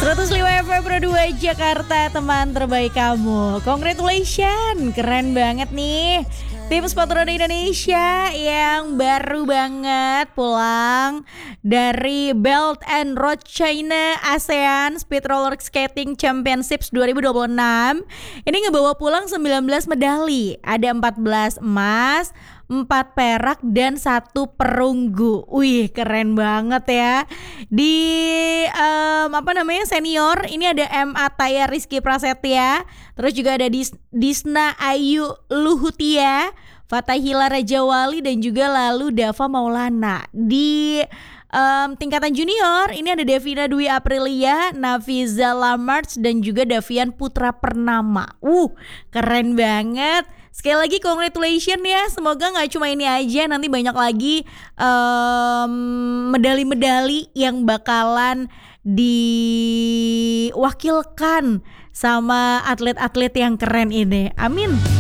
105 FM Pro 2 Jakarta, teman terbaik kamu. Congratulations, keren banget nih tim sepatu roda Indonesia yang baru banget pulang dari Belt and Road China ASEAN Speed Roller Skating Championships 2026. Ini ngebawa pulang 19 medali, ada 14 emas, 4 perak dan 1 perunggu. Wih, keren banget ya. Di senior ini ada MA Taya Rizky Prasetya, terus juga ada Disna Ayu Luhutia, Fatahila Rajawali dan juga lalu Dava Maulana. Di tingkatan junior ini ada Devina Dwi Aprilia, Nafiza Lamarts dan juga Davian Putra Pernama. Keren banget. Sekali lagi congratulations ya. Semoga gak cuma ini aja, nanti banyak lagi medali-medali yang bakalan diwakilkan sama atlet-atlet yang keren ini. Amin.